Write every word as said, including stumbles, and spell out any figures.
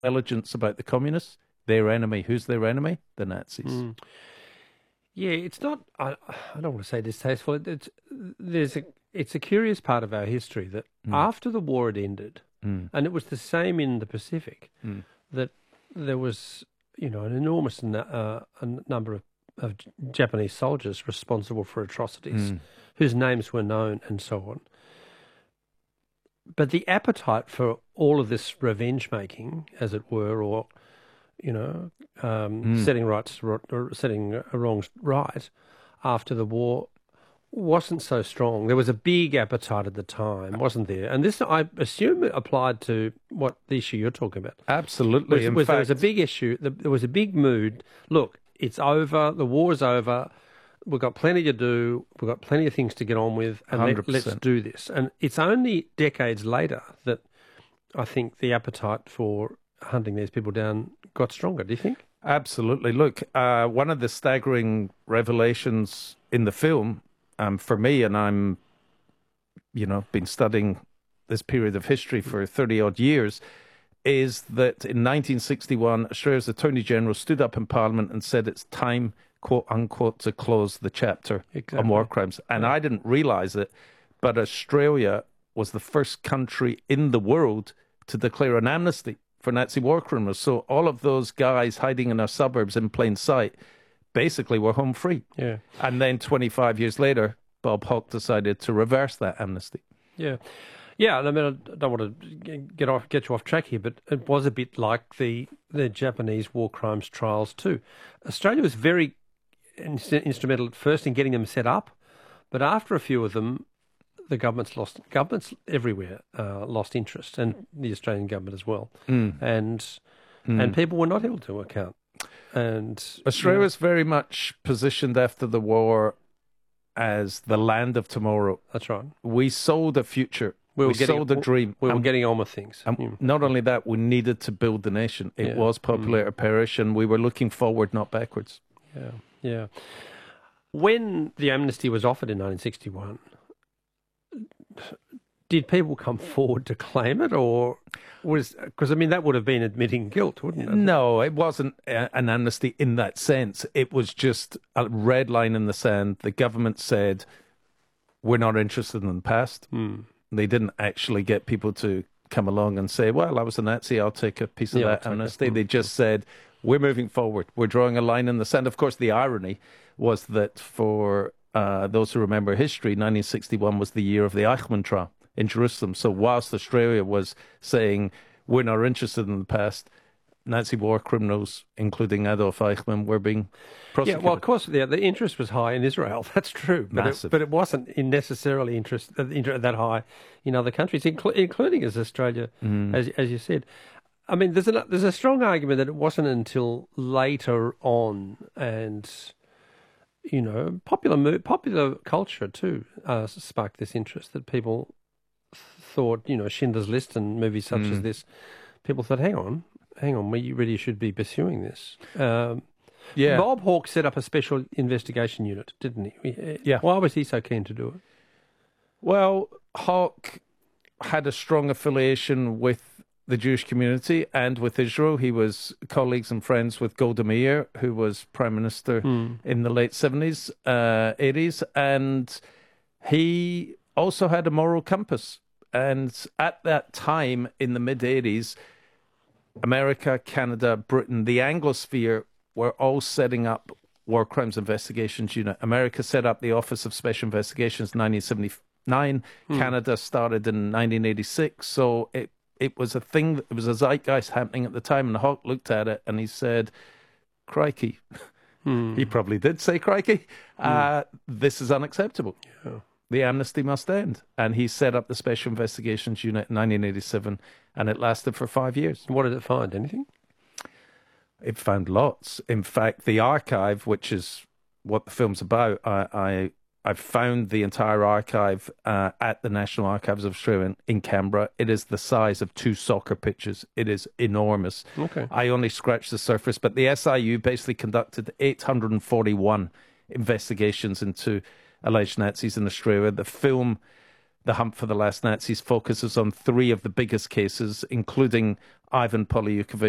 intelligence about the communists. Their enemy. Who's their enemy? The Nazis. Mm. Yeah, it's not. I, I don't want to say distasteful. It, it's there's a. It's a curious part of our history that mm. after the war had ended, mm. and it was the same in the Pacific, mm. that there was, you know, an enormous uh, a number of, of Japanese soldiers responsible for atrocities, mm. whose names were known and so on. But the appetite for all of this revenge making, as it were, or you know, um, mm. setting rights or setting wrongs right after the war, wasn't so strong. There was a big appetite at the time, wasn't there? And this, I assume, applied to what the issue you're talking about. Absolutely. Was, In was fact, there was a big issue. There was a big mood. Look, it's over. The war's over. We've got plenty to do. We've got plenty of things to get on with, and let, let's do this. And it's only decades later that I think the appetite for hunting these people down got stronger. Do you think? Absolutely. Look, uh, one of the staggering revelations in the film, Um, for me, and I'm, you know, been studying this period of history for thirty odd years, is that in nineteen sixty-one, Australia's Attorney General stood up in Parliament and said it's time, quote unquote, to close the chapter exactly. on war crimes. And yeah. I didn't realise it, but Australia was the first country in the world to declare an amnesty for Nazi war criminals. So all of those guys hiding in our suburbs in plain sight basically were home free. Yeah. And then twenty-five years later, Bob Hawke decided to reverse that amnesty. Yeah. Yeah, and I mean, I don't want to get off, get you off track here, but it was a bit like the, the Japanese war crimes trials too. Australia was very in- instrumental at first in getting them set up, but after a few of them, the governments lost, governments everywhere uh, lost interest, and the Australian government as well. Mm. And mm. and people were not held to account. And Australia was you know, very much positioned after the war as the land of tomorrow. That's right. We sold a future. We, we getting, sold a dream. We were and, getting on with things. And mm. not only that, we needed to build the nation. It yeah. was popular mm. or perish, and we were looking forward, not backwards. Yeah, yeah. When the amnesty was offered in nineteen sixty-one, did people come forward to claim it, or was because I mean that would have been admitting guilt, wouldn't it? No, it wasn't a, an amnesty in that sense. It was just a red line in the sand. The government said we're not interested in the past. Mm. They didn't actually get people to come along and say, "Well, I was a Nazi. I'll take a piece of yeah, that amnesty." Mm. They just said, "We're moving forward. We're drawing a line in the sand." Of course, the irony was that for uh, those who remember history, nineteen sixty-one was the year of the Eichmann trial in Jerusalem. So whilst Australia was saying we're not interested in the past, Nazi war criminals, including Adolf Eichmann, were being prosecuted. Yeah, well, of course, the, the interest was high in Israel. That's true. But Massive. It, but it wasn't in necessarily interest, that high in other countries, incl- including as Australia, mm. as, as you said. I mean, there's a, there's a strong argument that it wasn't until later on and, you know, popular popular culture too uh, sparked this interest that people thought, you know, Schindler's List and movies such mm. as this, people thought, hang on, hang on, we really should be pursuing this. Um, yeah. Bob Hawke set up a special investigation unit, didn't he? Yeah. Why was he so keen to do it? Well, Hawke had a strong affiliation with the Jewish community and with Israel. He was colleagues and friends with Golda Meir, who was Prime Minister mm. in the late seventies, uh, eighties, and he also had a moral compass. And at that time, in the mid-eighties, America, Canada, Britain, the Anglosphere were all setting up War Crimes Investigations Unit. America set up the Office of Special Investigations in nineteen seventy-nine. Hmm. Canada started in nineteen eighty-six. So it, it was a thing, it was a zeitgeist happening at the time. And Hawke looked at it and he said, crikey. Hmm. He probably did say crikey. Hmm. Uh, this is unacceptable. Yeah. The amnesty must end. And he set up the Special Investigations Unit in nineteen eighty-seven, and it lasted for five years. What did it find? Anything? It found lots. In fact, the archive, which is what the film's about, I I, I found the entire archive uh, at the National Archives of Australia in, in Canberra. It is the size of two soccer pitches. It is enormous. Okay. I only scratched the surface, but the S I U basically conducted eight hundred forty-one investigations into alleged Nazis in Australia. The film, The Hunt for the Last Nazis, focuses on three of the biggest cases, including Ivan Polyukhovich